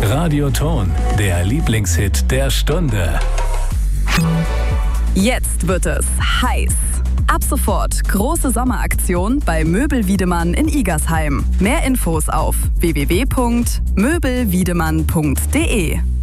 Radioton, der Lieblingshit der Stunde. Jetzt wird es heiß. Ab sofort große Sommeraktion bei Möbel Wiedemann in Igersheim. Mehr Infos auf www.möbelwiedemann.de.